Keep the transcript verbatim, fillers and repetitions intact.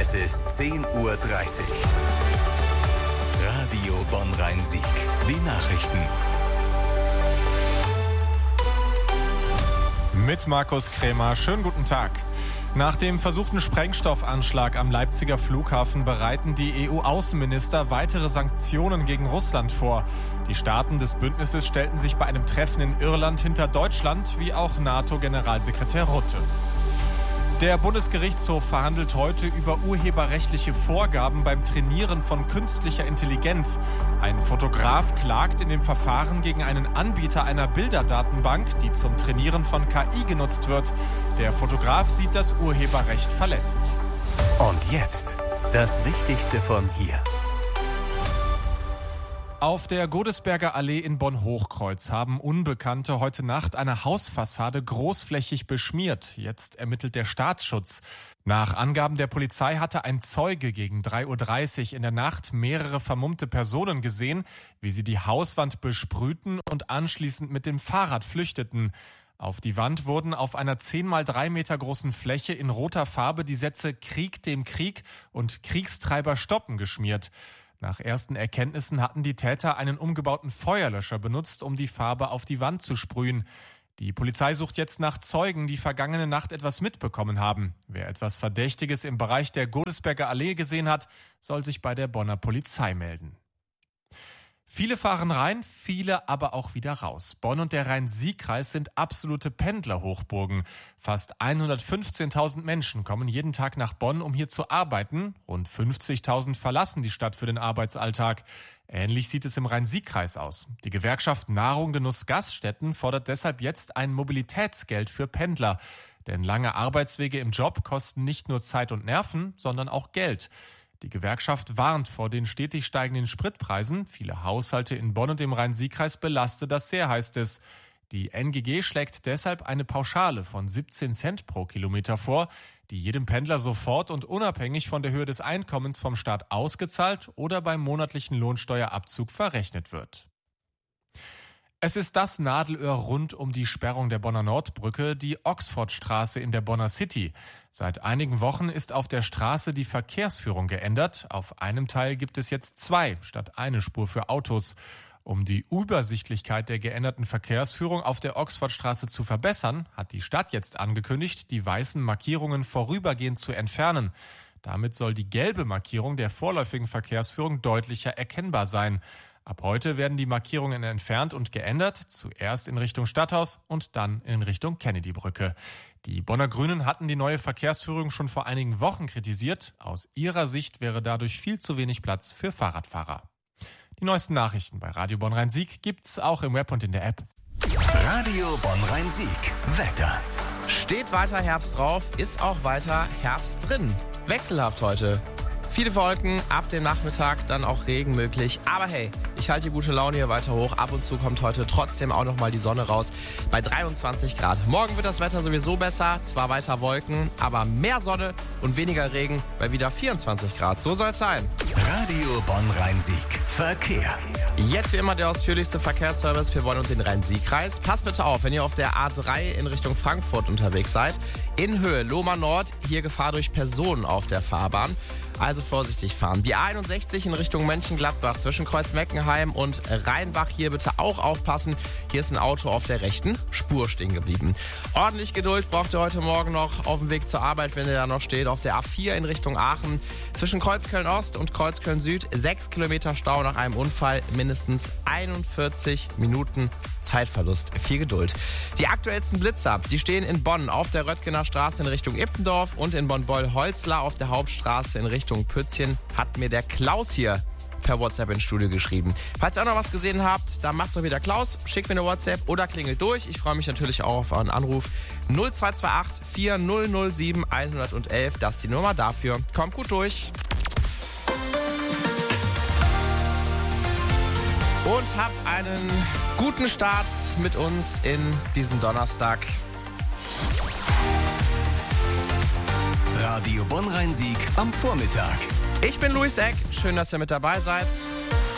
Es ist zehn Uhr dreißig. Radio Bonn-Rhein-Sieg. Die Nachrichten. Mit Markus Krämer. Schönen guten Tag. Nach dem versuchten Sprengstoffanschlag am Leipziger Flughafen bereiten die E U-Außenminister weitere Sanktionen gegen Russland vor. Die Staaten des Bündnisses stellten sich bei einem Treffen in Irland hinter Deutschland, wie auch NATO-Generalsekretär Rutte. Der Bundesgerichtshof verhandelt heute über urheberrechtliche Vorgaben beim Trainieren von künstlicher Intelligenz. Ein Fotograf klagt in dem Verfahren gegen einen Anbieter einer Bilderdatenbank, die zum Trainieren von K I genutzt wird. Der Fotograf sieht das Urheberrecht verletzt. Und jetzt das Wichtigste von hier. Auf der Godesberger Allee in Bonn-Hochkreuz haben Unbekannte heute Nacht eine Hausfassade großflächig beschmiert. Jetzt ermittelt der Staatsschutz. Nach Angaben der Polizei hatte ein Zeuge gegen drei Uhr dreißig in der Nacht mehrere vermummte Personen gesehen, wie sie die Hauswand besprühten und anschließend mit dem Fahrrad flüchteten. Auf die Wand wurden auf einer zehn mal drei Meter großen Fläche in roter Farbe die Sätze „Krieg dem Krieg" und „Kriegstreiber stoppen" geschmiert. Nach ersten Erkenntnissen hatten die Täter einen umgebauten Feuerlöscher benutzt, um die Farbe auf die Wand zu sprühen. Die Polizei sucht jetzt nach Zeugen, die vergangene Nacht etwas mitbekommen haben. Wer etwas Verdächtiges im Bereich der Godesberger Allee gesehen hat, soll sich bei der Bonner Polizei melden. Viele fahren rein, viele aber auch wieder raus. Bonn und der Rhein-Sieg-Kreis sind absolute Pendlerhochburgen. Fast hundertfünfzehntausend Menschen kommen jeden Tag nach Bonn, um hier zu arbeiten. Rund fünfzigtausend verlassen die Stadt für den Arbeitsalltag. Ähnlich sieht es im Rhein-Sieg-Kreis aus. Die Gewerkschaft Nahrung, Genuss, Gaststätten fordert deshalb jetzt ein Mobilitätsgeld für Pendler. Denn lange Arbeitswege im Job kosten nicht nur Zeit und Nerven, sondern auch Geld. Die Gewerkschaft warnt vor den stetig steigenden Spritpreisen. Viele Haushalte in Bonn und dem Rhein-Sieg-Kreis belastet das sehr, heißt es. Die N G G schlägt deshalb eine Pauschale von siebzehn Cent pro Kilometer vor, die jedem Pendler sofort und unabhängig von der Höhe des Einkommens vom Staat ausgezahlt oder beim monatlichen Lohnsteuerabzug verrechnet wird. Es ist das Nadelöhr rund um die Sperrung der Bonner Nordbrücke, die Oxfordstraße in der Bonner City. Seit einigen Wochen ist auf der Straße die Verkehrsführung geändert. Auf einem Teil gibt es jetzt zwei statt eine Spur für Autos. Um die Übersichtlichkeit der geänderten Verkehrsführung auf der Oxfordstraße zu verbessern, hat die Stadt jetzt angekündigt, die weißen Markierungen vorübergehend zu entfernen. Damit soll die gelbe Markierung der vorläufigen Verkehrsführung deutlicher erkennbar sein. Ab heute werden die Markierungen entfernt und geändert, zuerst in Richtung Stadthaus und dann in Richtung Kennedy-Brücke. Die Bonner Grünen hatten die neue Verkehrsführung schon vor einigen Wochen kritisiert. Aus ihrer Sicht wäre dadurch viel zu wenig Platz für Fahrradfahrer. Die neuesten Nachrichten bei Radio Bonn-Rhein-Sieg gibt's auch im Web und in der App. Radio Bonn-Rhein-Sieg. Wetter. Steht weiter Herbst drauf, ist auch weiter Herbst drin. Wechselhaft heute. Viele Wolken, ab dem Nachmittag dann auch Regen möglich. Aber hey, ich halte die gute Laune hier weiter hoch. Ab und zu kommt heute trotzdem auch nochmal die Sonne raus bei dreiundzwanzig Grad. Morgen wird das Wetter sowieso besser. Zwar weiter Wolken, aber mehr Sonne und weniger Regen bei wieder vierundzwanzig Grad. So soll es sein. Radio Bonn-Rhein-Sieg. Verkehr. Jetzt wie immer der ausführlichste Verkehrsservice für Bonn und den Rhein-Sieg-Kreis. Passt bitte auf, wenn ihr auf der A drei in Richtung Frankfurt unterwegs seid. In Höhe Lohmer Nord, hier Gefahr durch Personen auf der Fahrbahn. Also vorsichtig fahren. Die A einundsechzig in Richtung Mönchengladbach zwischen Kreuzmeckenheim und Rheinbach. Hier bitte auch aufpassen. Hier ist ein Auto auf der rechten Spur stehen geblieben. Ordentlich Geduld braucht ihr heute Morgen noch auf dem Weg zur Arbeit, wenn ihr da noch steht. Auf der A vier in Richtung Aachen zwischen Kreuzköln Ost und Kreuzköln Süd. Sechs Kilometer Stau nach einem Unfall. Mindestens einundvierzig Minuten Zeitverlust. Viel Geduld. Die aktuellsten Blitzer, die stehen in Bonn auf der Röttgener Straße in Richtung Ippendorf und in Bonn-Beul-Holzlar auf der Hauptstraße in Richtung Pützchen, hat mir der Klaus hier per WhatsApp ins Studio geschrieben. Falls ihr auch noch was gesehen habt, dann macht's doch wieder Klaus, schickt mir eine WhatsApp oder klingelt durch. Ich freue mich natürlich auch auf euren Anruf. null zwei zwei acht vier null null sieben eins eins eins, das ist die Nummer dafür. Kommt gut durch. Und habt einen guten Start mit uns in diesen Donnerstag. Radio Bonn-Rhein-Sieg am Vormittag. Ich bin Luis Eck. Schön, dass ihr mit dabei seid.